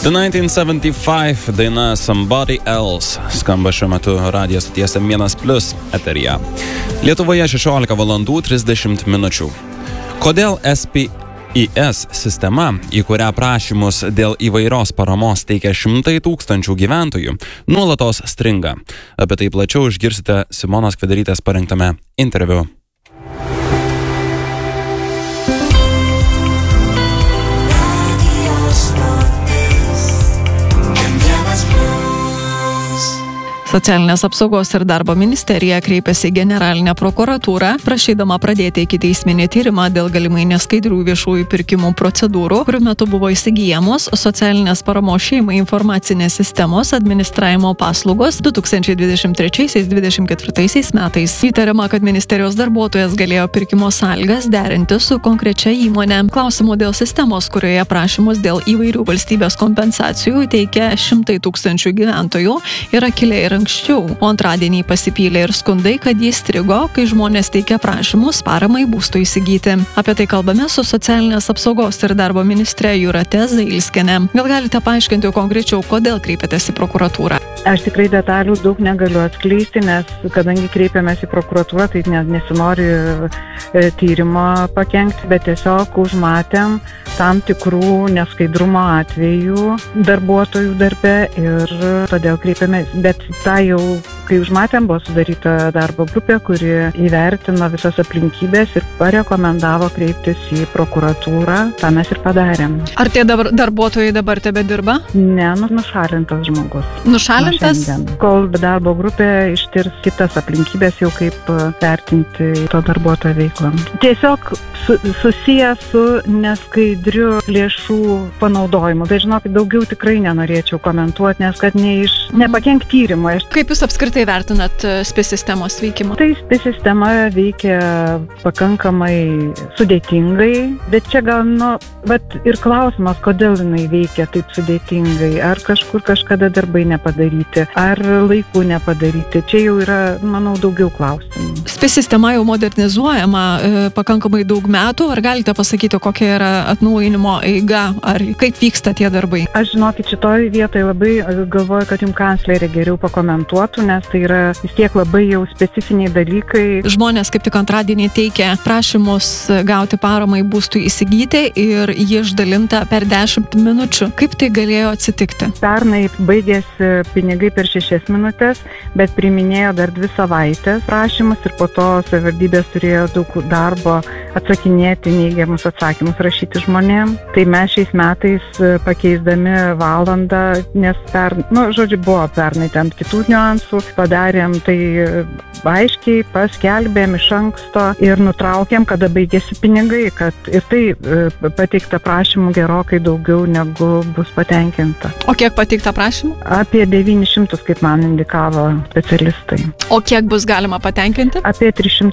The 1975 daina Somebody Else skamba šiuo metu radijo stoties M1+ eteryje. Lietuvoje 16 valandų 30 minučių. Kodėl SPIS sistema, į kurią prašymus dėl įvairios paramos teikia šimtai tūkstančių gyventojų, nuolatos stringa? Apie tai plačiau išgirsite Simonos Kvedarytės parengtame interviu. Socialinės apsaugos ir darbo ministerija kreipėsi į generalinę prokuratūrą, prašydama pradėti ikiteisminį tyrimą dėl galimai neskaidrių viešųjų pirkimų procedūrų, kurių metu buvo įsigyjamos socialinės paramos šeimai informacinės sistemos administravimo paslaugos 2023-2024 metais. Įtariama, kad ministerijos darbuotojas galėjo pirkimo sąlygas derinti su konkrečia įmonė. Klausimų dėl sistemos, kurioje prašymus dėl įvairių valstybės kompensacijų teikia šimtai tūkstančių gyventojų, yra kilę ir anksčiau, o antradienį pasipylė ir skundai, kad jis strigo, kai žmonės teikia prašymus paramai būstui įsigyti. Apie tai kalbame su socialinės apsaugos ir darbo ministre Jūrate Zailskiene. Gal galite paaiškinti konkrečiau, kodėl kreipėtės į prokuratūrą? Aš tikrai detalių daug negaliu atskleisti, nes kadangi kreipėmės į prokuratūrą, tai nesinori tyrimo pakenkti, bet tiesiog užmatėm tam tikrų neskaidrumo atvejų darbuotojų darbe ir todėl kreipėmės. Bet tą jau, kai užmatėm, buvo sudaryta darbo grupė, kuri įvertino visas aplinkybės ir parekomendavo kreiptis į prokuratūrą. Ta mes ir padarėm. Ar tie darbuotojai dabar tebedirba? Ne, nušalintas žmogus. Nušalintas? Kol darbo grupė ištirs kitas aplinkybės, jau kaip vertinti to darbuotojo veiklą. Tiesiog susijęs su neskaidriu lėšų panaudojimu. Tai žinokit, daugiau tikrai nenorėčiau komentuoti, nes kad nepakenk tyrimo. Kaip jūs apskritai vertinat SPIS sistemos veikimą? Tai SPIS sistema veikia pakankamai sudėtingai, bet čia gal, ir klausimas, kodėl jinai veikia taip sudėtingai. Ar kažkur kažkada darbai nepadaryti, ar laiku nepadaryti. Čia jau yra, manau, daugiau klausimų. SPIS sistema jau modernizuojama pakankamai daug metų. Ar galite pasakyti, kokia yra atnaujinimo eiga, ar kaip vyksta tie darbai? Aš žinokit, šitoj vietoje labai galvoju, kad jums kanclerė geriau pakomentuotų, nes tai yra vis tiek labai jau specifiniai dalykai. Žmonės kaip tik antradienį teikia prašymus gauti paramai būstui įsigyti ir jie išdalinta per 10 minučių. Kaip tai galėjo atsitikti? Pernai baigėsi pinigai per 6 minutės, bet priiminėjo dar 2 savaitės prašymus ir po to savivaldybės turėjo daug darbo atsakinėti neigiamus atsakymus rašyti žmonėm. Tai mes šiais metais pakeisdami valandą, nes buvo pernai ten kitų niuansų, padarėm tai aiškiai, paskelbėm iš anksto ir nutraukėm, kada baigėsi pinigai, kad ir tai pateikta prašymų gerokai daugiau negu bus patenkinta. O kiek pateikta prašymų? Apie 900, kaip man indikavo specialistai. O kiek bus galima patenkinti? Apie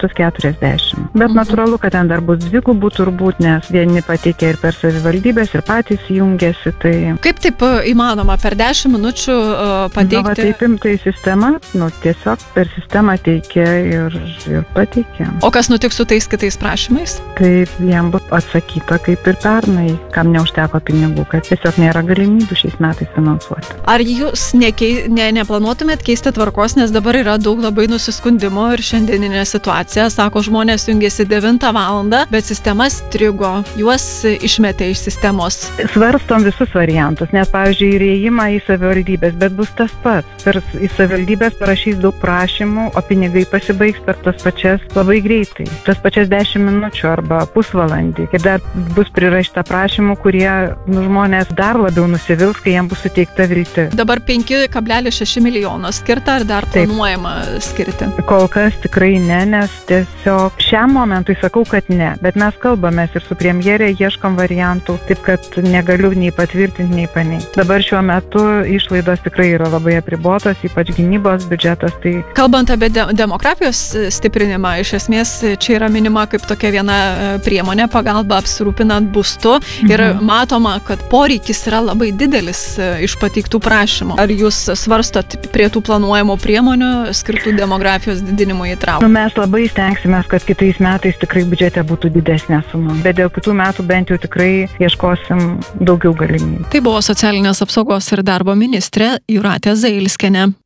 340. Bet natūralu, kad ten dar bus dvigubų turbūt, nes vieni pateikia ir per savivaldybės, ir patys jungiasi. Tai... Kaip taip įmanoma per 10 minučių pateikti? Taip imtai sistema, tiesiog per sistemą teikia ir pateikia. O kas nutiks su tais kitais prašymais? Taip, jam bus atsakyta kaip ir pernai, kam neužteko pinigų, kad tiesiog nėra galimybių šiais metais finansuoti. Ar jūs neplanuotumėt keisti tvarkos, nes dabar yra daug labai nusiskundimo ir šiandieninė situacija, sako, žmonės jungiasi 9 valandą, bet sistema strigo, juos išmetė iš sistemos. Svarstom visus variantus, nes, pavyzdžiui, įėjimą į savivaldybės, bet bus tas pats. Į savivaldybės parašys daug prašymų, o pinigai pasibaigs per tas pačias labai greitai. Tas pačias 10 minučių arba pusvalandį. Ir dar bus prirašyta prašymų, kurie žmonės dar labiau nusivils, kai jiems bus suteikta viltis. Dabar 5,6 milijono skirta ar dar planuojama skirti? Kol kas tikrai ne, nes tiesiog šiam momentui sakau, kad ne. Bet mes kalbamės ir su premjerė, ieškom variantų, taip kad negaliu nei patvirtinti, nei paneigti. Dabar šiuo metu išlaidos tikrai yra labai apribotos, ypač gynybos bus biudžetas. Tai... Kalbant apie demografijos stiprinimą, iš esmės čia yra minima kaip tokia viena priemonė pagalba apsirūpinant būstu ir matoma, kad poreikis yra labai didelis iš pateiktų prašymų. Ar jūs svarstot prie tų planuojamų priemonių skirtų demografijos didinimui įtraukti? Mes labai stengsimės, kad kitais metais tikrai biudžete būtų didesnė suma, bet dėl kitų metų bent jau tikrai ieškosim daugiau galimybių. Tai buvo socialinės apsaugos ir darbo ministrė Jūratė Zailskienė.